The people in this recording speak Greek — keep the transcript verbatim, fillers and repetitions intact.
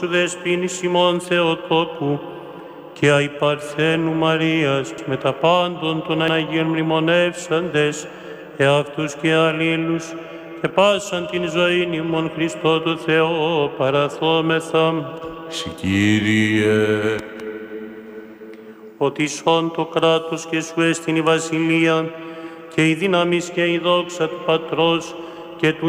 σου δεσποίνης ημών Θεοτόκου και αϊ Παρθένου Μαρίας και με τα πάντων των Αγίων μνημονεύσαντες εαυτούς και αλλήλους και πάσαν την ζωήν ημών Χριστό του Θεό παραθόμεθα. Συ Κύριε, ότι σών το κράτος και σου έστειν η βασιλεία και η δύναμις και η δόξα του Πατρός και του